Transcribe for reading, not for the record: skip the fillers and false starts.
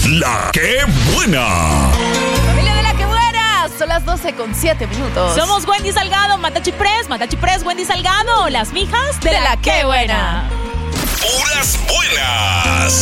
La Que Buena. Familia de La Que Buena, son las 12:07. Somos Wendy Salgado, Matachi Press, Wendy Salgado, las mijas de La Que Buena. Puras buenas.